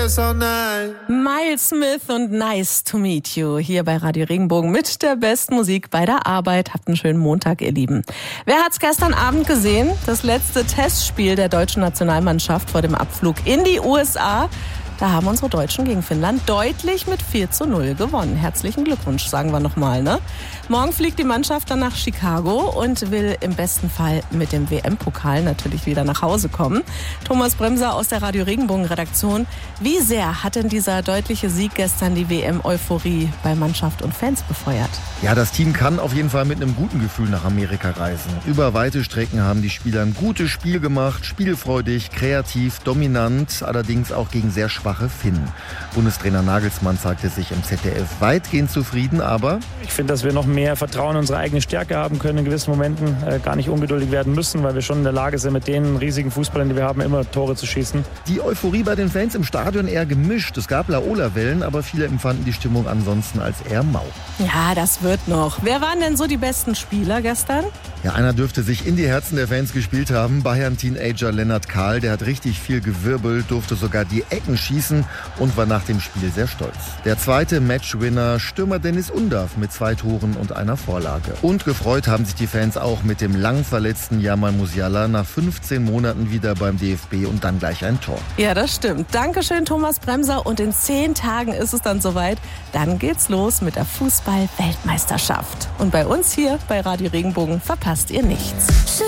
all night. Miles Smith und Nice to Meet You hier bei Radio Regenbogen mit der besten Musik bei der Arbeit. Habt einen schönen Montag, ihr Lieben. Wer hat's gestern Abend gesehen? Das letzte Testspiel der deutschen Nationalmannschaft vor dem Abflug in die USA. Da haben unsere Deutschen gegen Finnland deutlich mit 4:0 gewonnen. Herzlichen Glückwunsch, sagen wir nochmal, ne? Morgen fliegt die Mannschaft dann nach Chicago und will im besten Fall mit dem WM-Pokal natürlich wieder nach Hause kommen. Thomas Bremser aus der Radio Regenbogen-Redaktion. Wie sehr hat denn dieser deutliche Sieg gestern die WM-Euphorie bei Mannschaft und Fans befeuert? Ja, das Team kann auf jeden Fall mit einem guten Gefühl nach Amerika reisen. Über weite Strecken haben die Spieler ein gutes Spiel gemacht, spielfreudig, kreativ, dominant, allerdings auch gegen sehr schwache Finnen. Bundestrainer Nagelsmann zeigte sich im ZDF weitgehend zufrieden, aber ich finde, dass wir noch mehr Vertrauen in unsere eigene Stärke haben können in gewissen Momenten, gar nicht ungeduldig werden müssen, weil wir schon in der Lage sind, mit den riesigen Fußballern, die wir haben, immer Tore zu schießen. Die Euphorie bei den Fans im Stadion eher gemischt. Es gab Laola-Wellen, aber viele empfanden die Stimmung ansonsten als eher mau. Ja, das wird noch. Wer waren denn so die besten Spieler gestern? Ja, einer dürfte sich in die Herzen der Fans gespielt haben. Bayern-Teenager Lennart Kahl, der hat richtig viel gewirbelt, durfte sogar die Ecken schießen und war nach dem Spiel sehr stolz. Der zweite Matchwinner, Stürmer Dennis Undav mit 2 Toren und einer Vorlage. Und gefreut haben sich die Fans auch mit dem lang verletzten Jamal Musiala nach 15 Monaten wieder beim DFB und dann gleich ein Tor. Ja, das stimmt. Dankeschön, Thomas Bremser. Und in 10 Tagen ist es dann soweit. Dann geht's los mit der Fußball-Weltmeisterschaft. Und bei uns hier bei Radio Regenbogen verpasst ihr nichts.